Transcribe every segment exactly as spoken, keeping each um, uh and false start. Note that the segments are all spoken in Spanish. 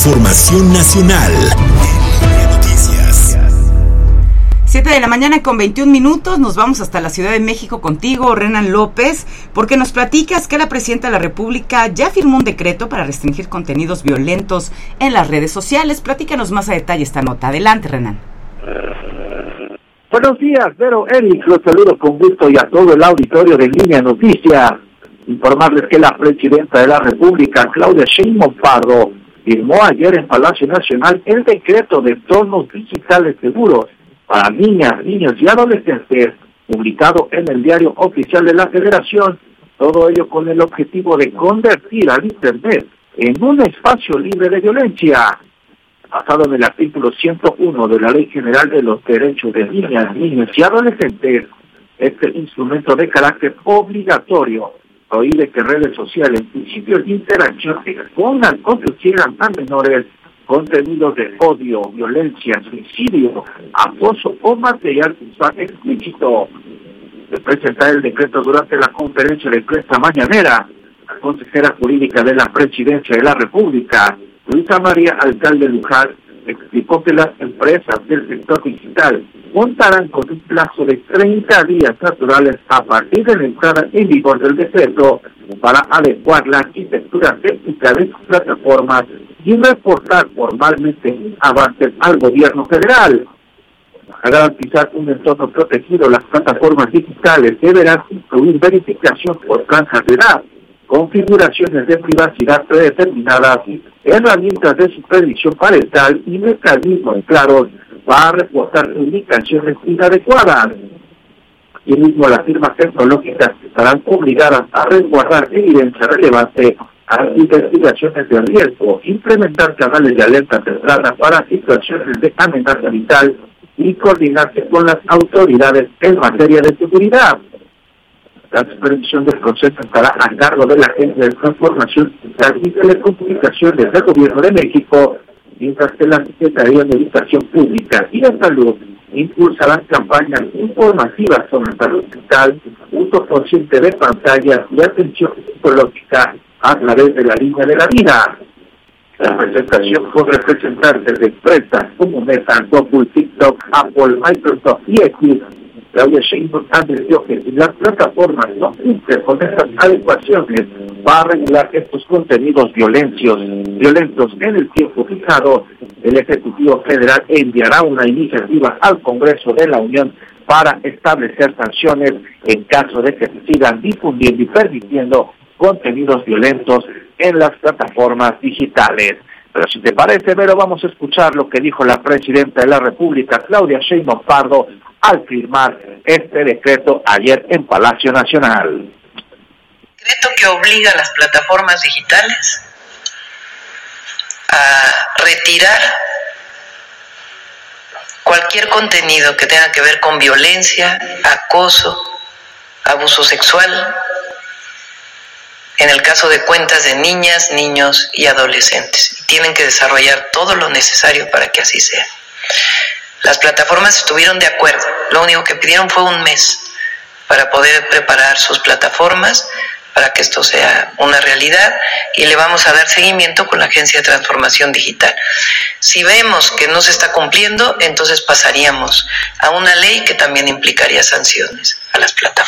Información nacional en Noticias. siete de la mañana con veintiún minutos, nos vamos hasta la Ciudad de México contigo, Renan López, porque nos platicas que la Presidenta de la República ya firmó un decreto para restringir contenidos violentos en las redes sociales. Platícanos más a detalle esta nota. Adelante, Renan. Buenos días, Vero, Eric, los saludo con gusto y a todo el auditorio de Línea Noticias. Informarles que la Presidenta de la República, Claudia Sheinbaum Pardo, firmó ayer en Palacio Nacional el decreto de entornos digitales seguros para niñas, niños y adolescentes, publicado en el Diario Oficial de la Federación, todo ello con el objetivo de convertir al Internet en un espacio libre de violencia. Basado en el artículo ciento uno de la Ley General de los Derechos de Niñas, Niños y Adolescentes, este instrumento de carácter obligatorio prohíbe que redes sociales y sitios de interacción expongan o sugieran a menores contenidos de odio, violencia, suicidio, acoso o material sexual explícito. De presentar el decreto durante la conferencia de prensa mañanera, la consejera jurídica de la Presidencia de la República, Luisa María Alcalde Luján, explicó que las empresas del sector digital contarán con un plazo de treinta días naturales a partir de la entrada en vigor del decreto para adecuar la arquitectura técnica de sus plataformas y reportar formalmente avances al gobierno federal. Para garantizar un entorno protegido, las plataformas digitales deberán incluir verificación por franjas de edad, configuraciones de privacidad predeterminadas, herramientas de supervisión parental y mecanismos claros para reportar indicaciones inadecuadas. Y mismo las firmas tecnológicas estarán obligadas a resguardar evidencia relevante a las investigaciones de riesgo, implementar canales de alerta temprana para situaciones de amenaza vital y coordinarse con las autoridades en materia de seguridad. La supervisión del proceso estará a cargo de la Agencia de Transformación Digital y Telecomunicaciones del Gobierno de México, mientras que la Secretaría de Educación Pública y de Salud impulsarán campañas informativas sobre salud digital, uso consciente de pantallas y atención psicológica a través de la línea de la vida. La presentación con representantes de empresas como Meta, Google, TikTok, Apple, Microsoft y X. Claudia Sheinbaum advirtió que si las plataformas no cumplen con estas adecuaciones para regular estos contenidos violentos, violentos en el tiempo fijado, el Ejecutivo Federal enviará una iniciativa al Congreso de la Unión para establecer sanciones en caso de que se sigan difundiendo y permitiendo contenidos violentos en las plataformas digitales. Pero si te parece, Vero, vamos a escuchar lo que dijo la Presidenta de la República, Claudia Sheinbaum Pardo, al firmar este decreto ayer en Palacio Nacional. Decreto que obliga a las plataformas digitales a retirar cualquier contenido que tenga que ver con violencia, acoso, abuso sexual, en el caso de cuentas de niñas, niños y adolescentes. Y tienen que desarrollar todo lo necesario para que así sea. Las plataformas estuvieron de acuerdo, lo único que pidieron fue un mes para poder preparar sus plataformas para que esto sea una realidad y le vamos a dar seguimiento con la Agencia de Transformación Digital. Si vemos que no se está cumpliendo, entonces pasaríamos a una ley que también implicaría sanciones a las plataformas.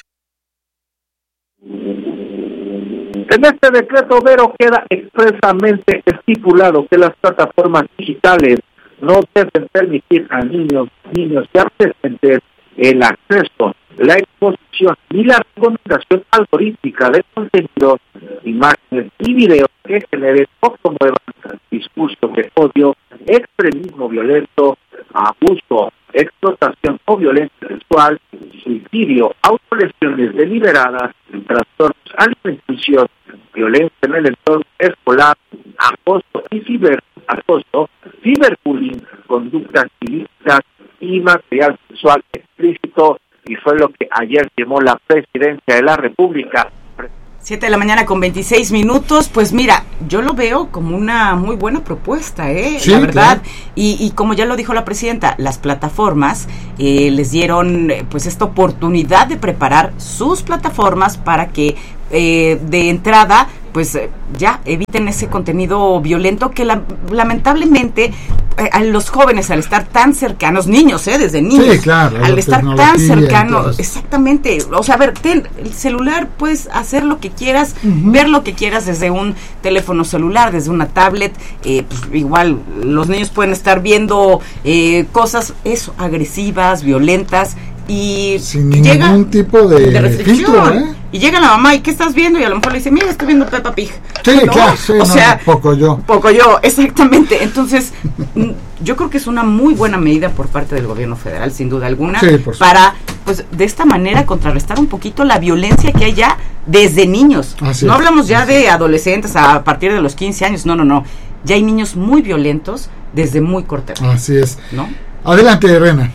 En este decreto, Vero, queda expresamente estipulado que las plataformas digitales no deben permitir a niños, niños y adolescentes el acceso, la exposición y la recomendación algorítmica de contenidos, imágenes y videos que generen o promuevan discurso de odio, extremismo violento, abuso, explotación o violencia sexual, suicidio, autolesiones deliberadas, trastornos alimenticios, violencia en el entorno escolar, acoso y ciberacoso, ciberbullying, conductas ilícitas y material sexual explícito, y fue lo que ayer firmó la Presidencia de la República. siete de la mañana con veintiséis minutos, pues mira, yo lo veo como una muy buena propuesta, ¿eh? Sí, la verdad, claro. y, y como ya lo dijo la Presidenta, las plataformas eh, les dieron pues esta oportunidad de preparar sus plataformas para que eh, de entrada pues eh, ya eviten ese contenido violento que la, lamentablemente eh, a los jóvenes, al estar tan cercanos, niños, eh, desde niños, sí, claro, al estar tan cercanos, exactamente, o sea, a ver, ten, el celular, puedes hacer lo que quieras, uh-huh. ver lo que quieras desde un teléfono celular, desde una tablet, eh, pues, igual los niños pueden estar viendo eh, cosas, eso, agresivas, violentas, y sin ningún llega tipo de, de restricción, filtro, ¿eh? Y llega la mamá, ¿y qué estás viendo? Y a lo mejor le dice, mira, estoy viendo Peppa Pig. Sí, ¿no? claro, sí, o no, sea, poco yo. Poco yo, exactamente. Entonces, yo creo que es una muy buena medida por parte del gobierno federal, sin duda alguna, sí, por para, pues, de esta manera contrarrestar un poquito la violencia que hay ya desde niños. Así no es, hablamos ya de adolescentes a partir de los quince años, no, no, no. Ya hay niños muy violentos desde muy corta edad. Así es. ¿No? Adelante, Rena.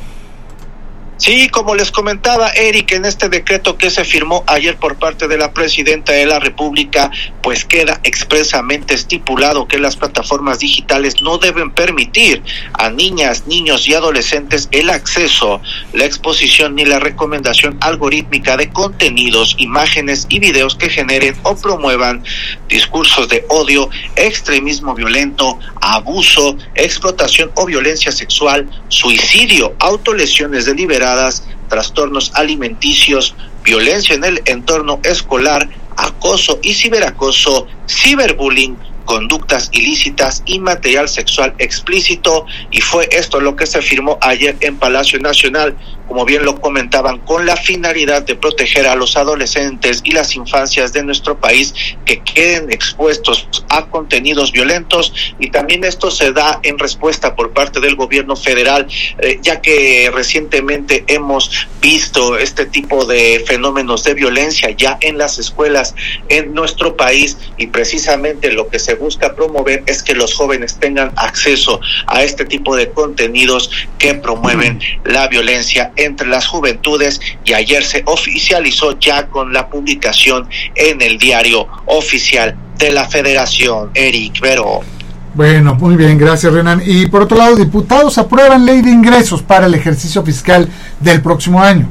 Sí, como les comentaba Eric, en este decreto que se firmó ayer por parte de la Presidenta de la República, pues queda expresamente estipulado que las plataformas digitales no deben permitir a niñas, niños y adolescentes el acceso, la exposición ni la recomendación algorítmica de contenidos, imágenes y videos que generen o promuevan discursos de odio, extremismo violento, abuso, explotación o violencia sexual, suicidio, autolesiones deliberadas, trastornos alimenticios, violencia en el entorno escolar, acoso y ciberacoso, ciberbullying, conductas ilícitas y material sexual explícito, y fue esto lo que se firmó ayer en Palacio Nacional, como bien lo comentaban, con la finalidad de proteger a los adolescentes y las infancias de nuestro país que queden expuestos a contenidos violentos, y también esto se da en respuesta por parte del gobierno federal, eh, ya que recientemente hemos visto este tipo de fenómenos de violencia ya en las escuelas en nuestro país, y precisamente lo que se busca promover es que los jóvenes tengan acceso a este tipo de contenidos que promueven la violencia entre las juventudes, y ayer se oficializó ya con la publicación en el diario oficial de la Federación. Eric Vero. Bueno, muy bien, gracias, Renan. Y por otro lado, diputados aprueban ley de ingresos para el ejercicio fiscal del próximo año.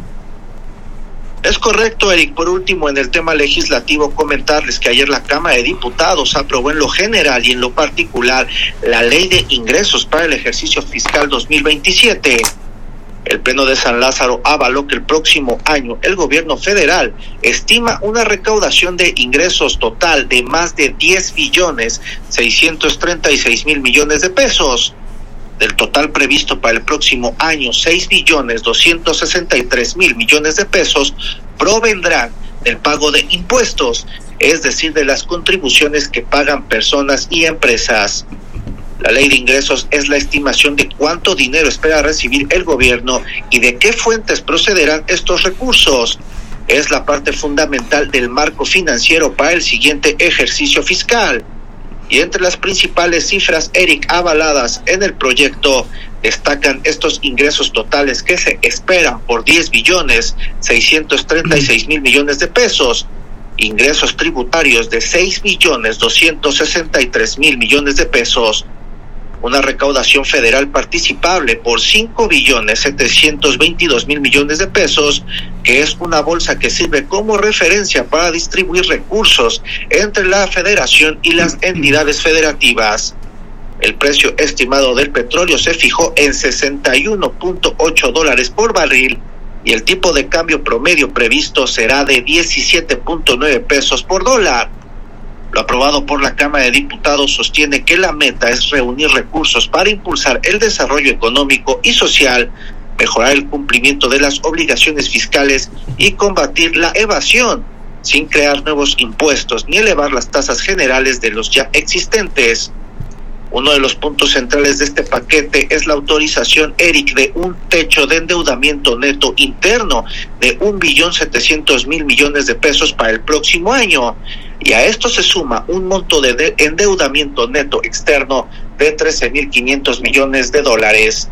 Es correcto, Eric. Por último, en el tema legislativo, comentarles que ayer la Cámara de Diputados aprobó en lo general y en lo particular la Ley de Ingresos para el ejercicio fiscal dos mil veintisiete. El Pleno de San Lázaro avaló que el próximo año el gobierno federal estima una recaudación de ingresos total de más de diez billones seiscientos treinta y seis mil millones de pesos. Del total previsto para el próximo año, seis billones doscientos sesenta y tres mil millones de pesos provendrán del pago de impuestos, es decir, de las contribuciones que pagan personas y empresas. La ley de ingresos es la estimación de cuánto dinero espera recibir el gobierno y de qué fuentes procederán estos recursos. Es la parte fundamental del marco financiero para el siguiente ejercicio fiscal. Y entre las principales cifras, Eric, avaladas en el proyecto, destacan estos ingresos totales que se esperan por diez billones seiscientos treinta y seis mil millones de pesos, ingresos tributarios de seis billones doscientos sesenta y tres mil millones de pesos, una recaudación federal participable por cinco billones setecientos veintidós mil millones de pesos, que es una bolsa que sirve como referencia para distribuir recursos entre la federación y las entidades federativas. El precio estimado del petróleo se fijó en sesenta y uno punto ocho dólares por barril y el tipo de cambio promedio previsto será de diecisiete punto nueve pesos por dólar. Lo aprobado por la Cámara de Diputados sostiene que la meta es reunir recursos para impulsar el desarrollo económico y social, mejorar el cumplimiento de las obligaciones fiscales y combatir la evasión, sin crear nuevos impuestos ni elevar las tasas generales de los ya existentes. Uno de los puntos centrales de este paquete es la autorización, Eric, de un techo de endeudamiento neto interno de un billón setecientos mil millones de pesos para el próximo año. Y a esto se suma un monto de, de endeudamiento neto externo de trece mil quinientos millones de dólares.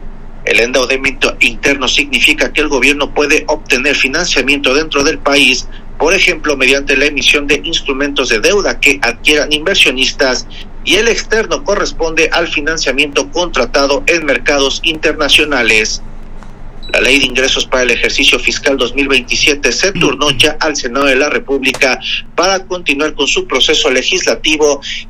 El endeudamiento interno significa que el gobierno puede obtener financiamiento dentro del país, por ejemplo, mediante la emisión de instrumentos de deuda que adquieran inversionistas, y el externo corresponde al financiamiento contratado en mercados internacionales. La Ley de Ingresos para el Ejercicio Fiscal dos mil veintisiete se turnó ya al Senado de la República para continuar con su proceso legislativo